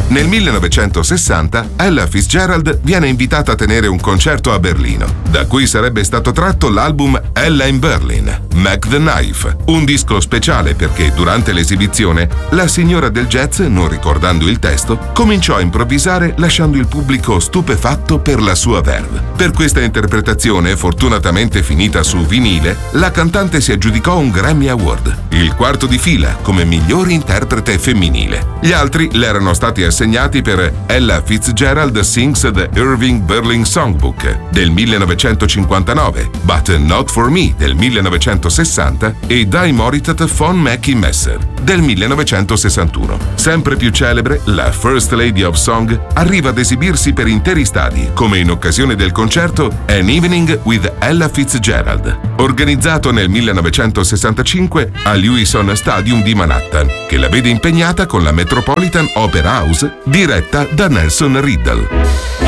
Nel 1960 Ella Fitzgerald viene invitata a tenere un concerto a Berlino, da cui sarebbe stato tratto l'album Ella in Berlin, Mac the Knife, un disco speciale perché durante l'esibizione la signora del jazz, non ricordando il testo, cominciò a improvvisare lasciando il pubblico stupefatto per la sua verve. Per questa interpretazione, fortunatamente finita su vinile, la cantante si aggiudicò un Grammy Award, il quarto di fila come miglior interprete femminile. Gli altri le erano stati assegnati per Ella Fitzgerald Sings the Irving Berlin Songbook del 1959, But Not For Me del 1960 e Die Moritat von Mackie Messer del 1961. Sempre più celebre, la First Lady of Song arriva ad esibirsi per interi stadi, come in occasione del concerto An Evening with Ella Fitzgerald, organizzato nel 1965 all'Uison Stadium di Manhattan, che la vede impegnata con la Metropolitan Opera House diretta da Nelson Riddle.